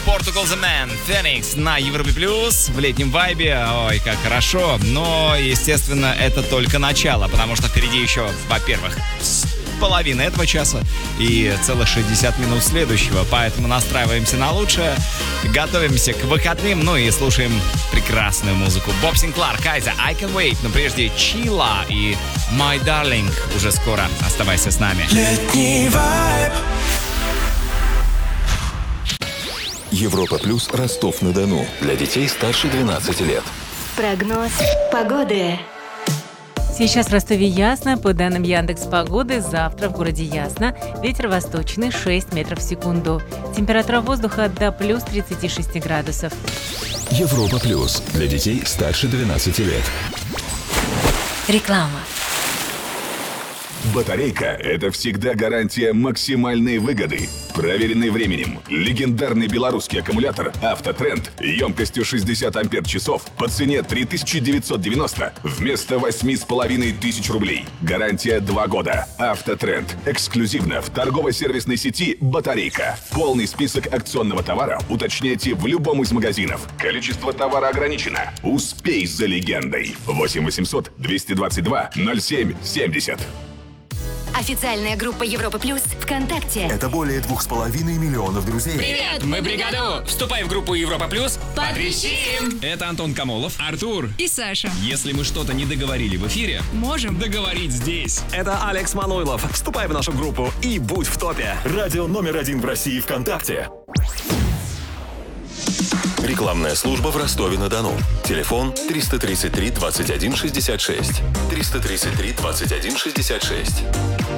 Portugal The Man, Phoenix на Европе Плюс в летнем вайбе. Ой, как хорошо. Но, естественно, это только начало, потому что впереди еще, во-первых, половина этого часа и целых 60 минут следующего. Поэтому настраиваемся на лучшее, готовимся к выходным, ну и слушаем прекрасную музыку. Боб Синклар, Кайза, I Can Wait, но прежде Чила и My Darling. Уже скоро. Оставайся с нами. Летний вайб. Европа Плюс, Ростов-на-Дону. Для детей старше 12 лет. Прогноз погоды. Сейчас в Ростове ясно. По данным Яндекс.Погоды, завтра в городе ясно. Ветер восточный 6 метров в секунду. Температура воздуха до плюс 36 градусов. Европа Плюс. Для детей старше 12 лет. Реклама. Батарейка – это всегда гарантия максимальной выгоды. Проверенный временем. Легендарный белорусский аккумулятор «Автотренд» емкостью 60 ампер-часов по цене 3990 вместо 8500 рублей. Гарантия 2 года. «Автотренд». Эксклюзивно в торгово-сервисной сети «Батарейка». Полный список акционного товара уточняйте в любом из магазинов. Количество товара ограничено. Успей за легендой. 8 800 222 07 70. Официальная группа Европа Плюс ВКонтакте. Это более 2,5 миллионов друзей. Привет, мы бригаду! Вступай в группу Европа Плюс. Потрещим! Это Антон Камолов, Артур и Саша. Если мы что-то не договорили в эфире, можем договорить здесь. Это Алекс Мануйлов. Вступай в нашу группу и будь в топе. Радио номер 1 в России ВКонтакте. Рекламная служба в Ростове-на-Дону. Телефон 333 21 66. 333 21 66.